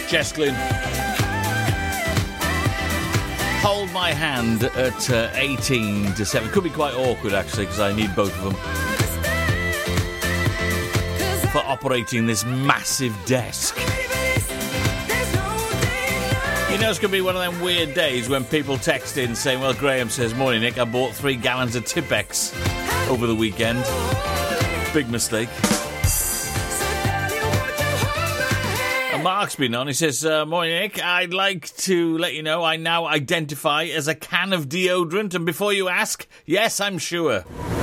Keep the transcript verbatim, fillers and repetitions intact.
Jess Glynn. Hold my hand at uh, eighteen to seven. Could be quite awkward, actually, because I need both of them for operating this massive desk. You know, it's going to be one of them weird days when people text in saying, well, Graham says, morning, Nick, I bought three gallons of Tipex over the weekend. Big mistake. And Mark's been on. He says, uh, morning, Nick, I'd like to let you know I now identify as a can of deodorant. And before you ask, yes, I'm sure.